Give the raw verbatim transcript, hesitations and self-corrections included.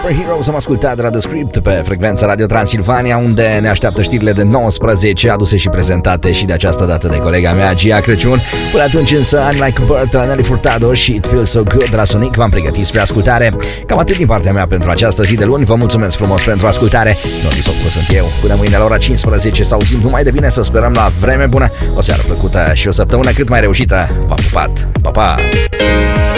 Superheroes am ascultat de la The Script pe frecvența Radio Transilvania, unde ne așteaptă știrile de nouăsprezece, aduse și prezentate și de această dată de colega mea, Gia Crăciun. Până atunci însă, I'm Like a Bird de la Nelly Furtado și It Feels So Good de la Sonic v-am pregătit spre ascultare. Cam atât din partea mea pentru această zi de luni. Vă mulțumesc frumos pentru ascultare. Nori Socru sunt eu. Până mâine la ora cincisprezece să auzim numai de bine, să sperăm la vreme bună, o seară plăcută și o săptămână cât mai reușită. V-am pupat. Pa, pa!